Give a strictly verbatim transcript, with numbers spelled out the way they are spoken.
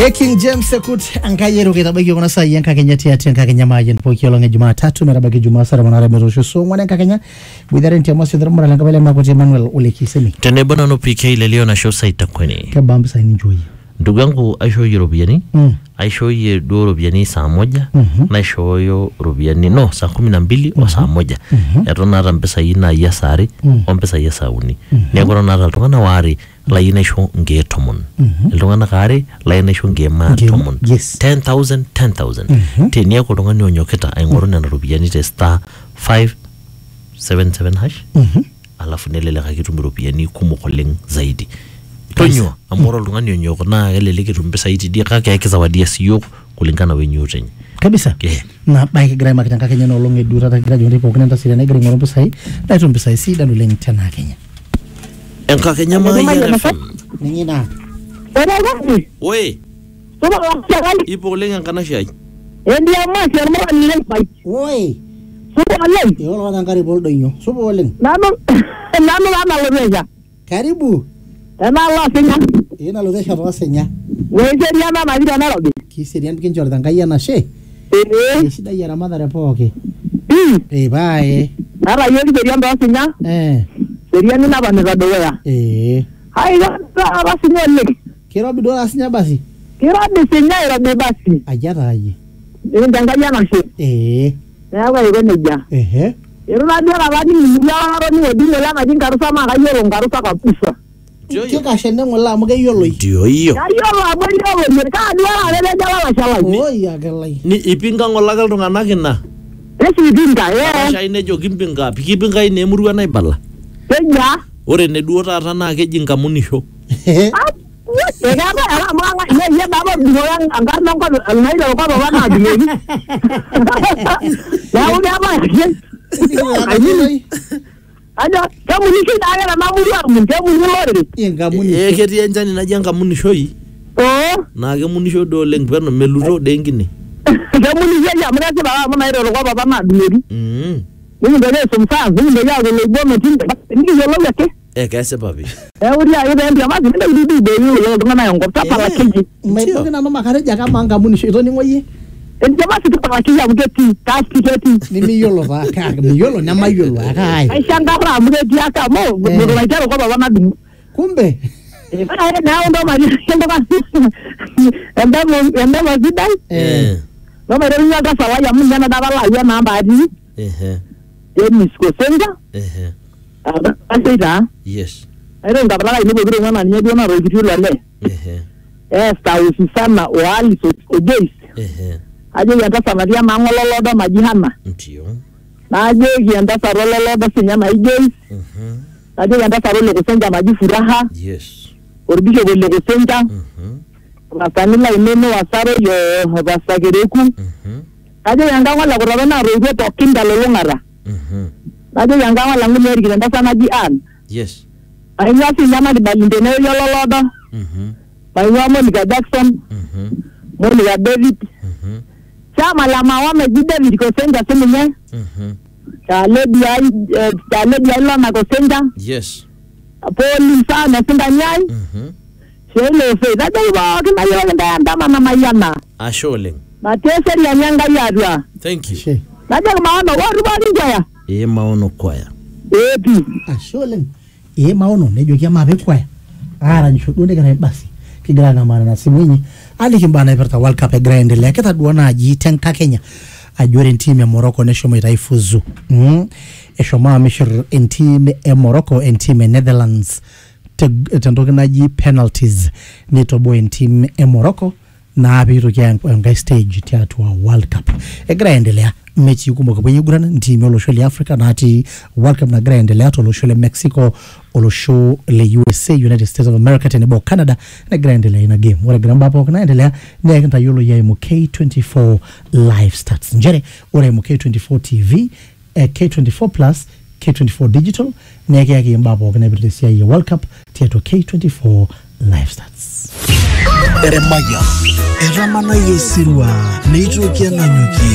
King James Sekut angayero kitabaki kuna saa yanka Kenya tiati yanka Kenya majen poki olonge Jumatatu merabaki Jumaa sara manara merosho so ngwana yanka Kenya bidare ntia mwasi dharma langa bale makote Emmanuel Olekisemi tene bona no P K ile leo na show site kweni kabambi sa enjoy ndugu yangu aisho yo rubiani mm. aisho ye do rubiani saa moja mm -hmm. na aisho yo rubiani no saa kumi na mbili mm -hmm. o saa moja mm -hmm. ya tona ata mpesa ina ya sari mm. o mpesa ya sauni mm -hmm. ne gora na tongana wari la ina aisho nge tomon mm -hmm. tongana kare la ina aisho nge ma tomon yes. ten thousand ten thousand mm -hmm. teni ya tongani onyoketa ay ngoro na rubiani te star five seven seven hash mm -hmm. alafu nelele kakitumbi rubiani kumukoleng zaidi tonyo amoro lungani nyoko na elele kitumbe saiti dia kake yake zawadi siyo kulingana wenyu tenye kabisa yeah. na bike gra makitanga Kenya no longe dura ta gra jonde pokena ta sirene gra ngoro pesai na tumbe sai si danu leng tena Kenya enka Kenya ma ya ningina Ora gani we soba la ipo lenga kana shai endi ama sharma ni pai oi soba alai yo lo ngari boldo nyo soba oleng nano nano nano leja karibu ena la senya ina lo desha ro senya weje riana na vida na robi kisirian bikin jordan kaya na she eh shida ya ramadhara poke mm eh bye ara yeli berian ba senya eh berian na bane za doya eh hai ga ba senya le kiro bido asinya basi kira de senya era be basi ajara aye eh ndanga ya na she eh na ga ibe neja eh ero na dia la ni ya ro ni odi la na jinga rusa ma ga yelo ngarusa kabisa kika shende ngola muge yolo ndio hiyo ayolo abonyo ni ka dia la le jala la shala oi agalai ni ipinga ngola kal tungana kina esi dinga eh sha ine jo kimpinga pikipinga ine murua na ibala senya ore ne duo tata na keji nkamunisho ega ba ara manga ye ye baba duoyan angar nongo almaida ko baba na dieni ya u ya ba aja kamunishi da ya mamuri amun kamuni lore ingamuni e keti enjani na janga munisho yi oh na ke munisho do leng perno meluto dengine kamuni ye ya mra se baba mona ro ko baba na dieni mm ni ndele somsa ni ndele ya le bono tinde ni yo lo yake e kase papi e uri ya yebe ndia mazi ndio bibi be yo lo ngana yo ngopta pala kiji maipo na mama kareja kama ngamuni shito ni ngoye ndio basi tupaka kija mgeti kasi keti ni miyolo ba ka miyolo na mayolo akai aisha ngabra mgeti aka mo ngo la jaro ko baba na du kumbe eh bana na ndo mari ndo kasi enda mo enda mo zidai eh no mari nya ka sawa ya munya na dabala ya na mbadi eh eh misko senga eh aba asida yes ayo ngabra ni bo gure ngana ni dio na ro kitu la le eh eh stawisi sana wali so ojeis eh aje yanta samaria mangololo do majihana ndio na aje yanta sarololo do sinya na ijeis mhm aje yanta sarolo kusenja maji furaha yes orbisho bele kusenja mhm na sanila inene wasaro yo basagereku mhm aje yanga wala kurobe na roje to kinda lolongara mhm aje yanga wala ngumeri kenda sana ji an yes ainya sinya na dibalinde ne yololodo mhm ainya mo ni Jackson mhm mo ni David mhm chama la mawame ji David ko senja simenye mhm ta lebi ai ta lebi ai na ko senja yes poli sana sinda nyai mhm shele fe da dai ba kina yo nda ndama na mayana asholeng na teseri ya nyanga yadwa thank you she na jaga maana watu bali njaya e maono kwaya epi asholen e maono nejo kia mabe kwaya ara nshudu ne kana basi kigira na mara na simunyi ali kimbana iperta World Cup e grind le keta duona ji tenka Kenya ajore team ya Morocco ne shomo itaifuzu mm e shoma mishir in team e Morocco en team e Netherlands tentoke naji penalties ni tobo en team e Morocco na abiro kya ngai stage tiatu wa World Cup e grind le mechi yukumbuka kwenye gurana team olo shole Africa na ati World Cup na grind le ato olo shole Mexico olo show le U S A United States of America tenebo Canada na grind le ina game wala gramba hapo kana endelea ne kanta yolo ya mu K twenty-four live stats njere ora mu K twenty-four T V eh, K twenty-four plus K twenty-four digital ne yake yake mbapo kana birthday ya World Cup tiato K twenty-four live stats Eremaya Eramana yesirwa Neitro kia nanyuki